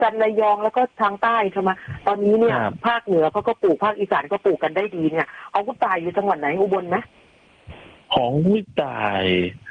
จันทร์ระยองแล้วก็ทางใต้ใช่ไหมตอนนี้เนี่ยภาคเหนือเขาก็ปลูกภาคอีสานก็ปลูกกันได้ดีเนี่ยเอาคุณตายอยู่จังหวัดไหนอุบลไหมของคุณตาย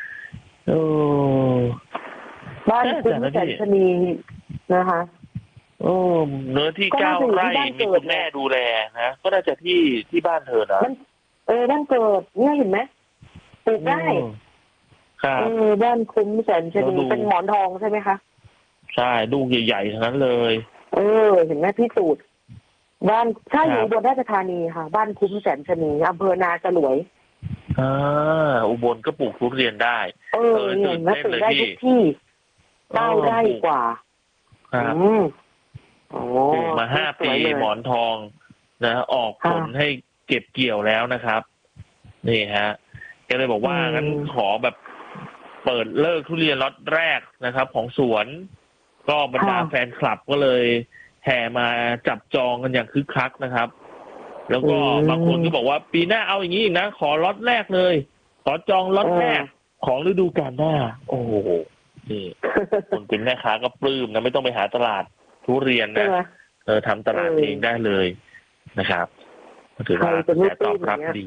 บ้านคุณแสนชนีนะคะเนื้อที่9 ไร่มีคุณแม่ดูแลนะก็น่าจะที่บ้านเธอนะบ้านเกิดเนี่ยเห็นไหมปลูกได้ครับบ้านคุ้มแสนชนีเป็นหมอนทองใช่ไหมคะใช่ลูกใหญ่ๆทั้งนั้นเลยเห็นไหมพี่สูตรบ้านใช่อยู่อุบลราชธานีค่ะบ้านคุ้มแสนชนีอำเภอนาจรวยอุบลก็ปลูกทุเรียนได้ตื่นเต้นเลยทุกที่9 ไร่กว่าครับปลูกมา5 ปีหมอนทองนะออกผลให้เก็บเกี่ยวแล้วนะครับนี่ฮะก็เลยบอกว่างั้นขอแบบเปิดเลิกทุเรียนล็อตแรกนะครับของสวนก็บรรดาแฟนคลับก็เลยแห่มาจับจองกันอย่างคึกคักนะครับแล้วก็บางคนก็บอกว่าปีหน้าเอาอย่างนี้อีกนะขอล็อตแรกเลยขอจองล็อตแรกของฤดูกาลหน้าโอ้โหนี่คนเป็นแม่ค้าก็ปลื้มนะไม่ต้องไปหาตลาดทุเรียนนะทำตลาดเองได้เลยนะครับถือว่าแต่ตอบรับดี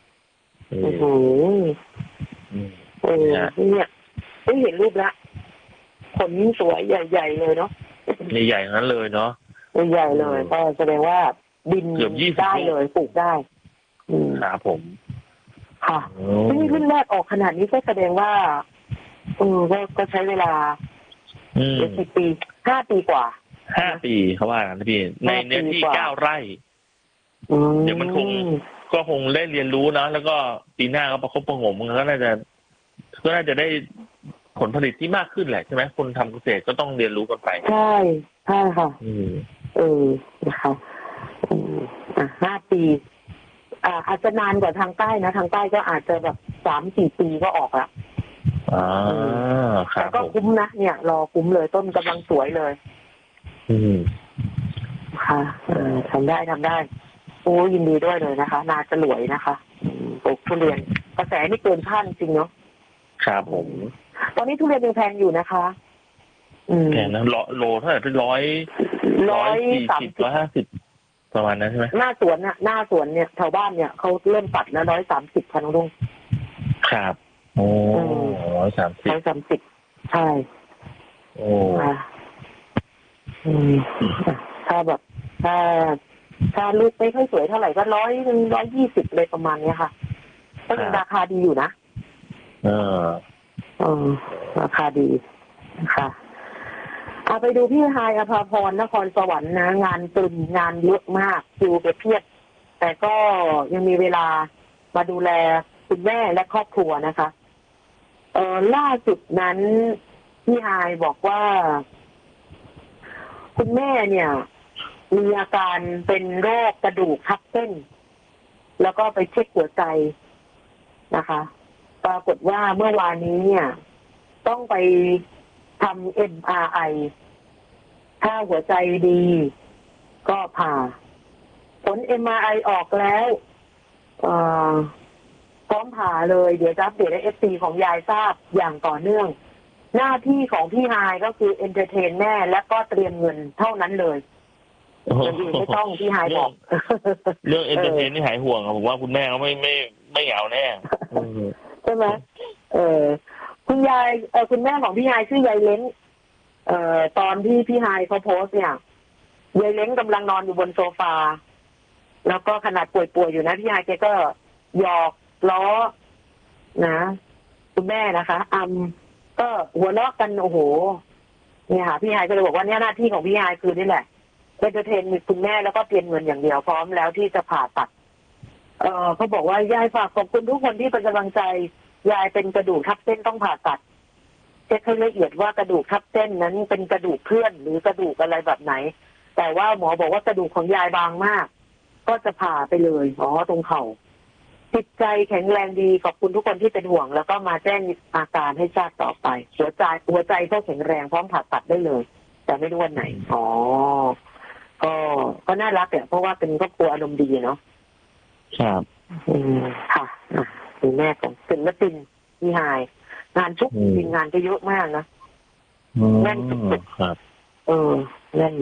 เนี่ยได้เห็นรูปละผลสวยใหญ่ๆเลยเนาะใหญ่ๆนั้นเลยเนาะใหญ่เลยก็แสดงว่าดินได้เลยปลูกได้ครับผมค่ะซึ่งรุ่นแรกออกขนาดนี้ก็แสดงว่าก็ใช้เวลา10 ปี5 ปีกว่า 5 ปีเขาว่ากันพี่ในเนื้อที่9 ไร่เดี๋ยวมันก็คงได้เรียนรู้นะแล้วก็ปีหน้าก็ประคบประงมก็น่าจะได้ผลผลิตที่มากขึ้นแหละใช่ไหมคนทำเกษตรก็ต้องเรียนรู้กันไปใช่ค่ะนะคะ5 ปีอาจจะนานกว่าทางใต้นะทางใต้ก็อาจจะแบบ3-4 ปีก็ออกละแต่ก็คุ้มนะเนี่ยรอคุ้มเลยต้นกำลังสวยเลยค่ะทำได้โอ้ยินดีด้วยเลยนะคะนาจรวยนะคะปลูกทุเรียนกระแสนี่เกินคาดจริงเนาะครับผมตอนนี้ทุเรียนยังแพงอยู่นะคะแพงนะโลเท่าไหร่ที่140 150ประมาณนั้นใช่ไหมหน้าสวนเนี่ยแถวบ้านเนี่ยเขาเริ่มตัดแล้ว130ค่ะน้องลุงครับโอ้130 ใช่โอ้ถ้าแบบถ้าลูกไม่ค่อยสวยเท่าไหร่ก็120เลยประมาณนี้ค่ะก็ยังราคาดีอยู่นะราคาดีนะคะเอาไปดูพี่ฮายอภาพรนครสวรรค์นะงานตึมงานเยอะมากคิวไปเพียบแต่ก็ยังมีเวลามาดูแลคุณแม่และครอบครัวนะคะล่าสุดนั้นพี่ฮายบอกว่าคุณแม่เนี่ยมีอาการเป็นโรคกระดูกทับเส้นแล้วก็ไปเช็คหัวใจนะคะปรากฏว่าเมื่อวานนี้เนี่ยต้องไปทำ MRI ถ้าหัวใจดีก็ผ่าผล MRI ออกแล้วพร้อมผ่าเลยเดี๋ยวจะอัปเดตให้ FC ของยายทราบอย่างต่อเนื่องหน้าที่ของพี่ฮายก็คือเอนเตอร์เทนแม่และก็เตรียมเงินเท่านั้นเลยอย่างอื่นไม่ต้องพี่ฮายบอกเรื่องเอนเตอร์เทนนี่หายห่วงผมว่าคุณแม่เขาไม่เหงาแน่ใช่ไหมคุณยายคุณแม่ของพี่ฮายชื่อยายเล้งตอนที่พี่ฮายเขาโพสเนี่ยยายเล้งกำลังนอนอยู่บนโซฟาแล้วก็ขนาดป่วยๆอยู่นะพี่ฮายแกก็หยอกล้อนะคุณแม่นะคะก็หัวเราะกันโอ้โหเนี่ยค่ะพี่ฮายก็เลยบอกว่าเนี่ยหน้าที่ของพี่ฮายคือนี่แหละเอนเตอร์เทนคุณแม่แล้วก็เตรียมเงินอย่างเดียวพร้อมแล้วที่จะผ่าตัดเขาบอกว่ายายฝากขอบคุณทุกคนที่เป็นกำลังใจยายเป็นกระดูกทับเส้นต้องผ่าตัดเช็คให้ละเอียดว่ากระดูกทับเส้นนั้นเป็นกระดูกเคลื่อนหรือกระดูกอะไรแบบไหนแต่ว่าหมอบอกว่ากระดูกของยายบางมากก็จะผ่าไปเลยตรงเข่าจิตใจแข็งแรงดีขอบคุณทุกคนที่เป็นห่วงแล้วก็มาแจ้งอาการให้ทราบต่อไปหัวใจก็แข็งแรงพร้อมผ่าตัดได้เลยแต่ไม่รู้วันไหนก็น่ารักเพราะว่าเป็นครอบครัวอารมณ์ดีเนาะครับค่ะคุณแม่ของศิลปินพี่ฮายงานชุกจริงงานก็เยอะมากนะแน่นสุดๆแน่น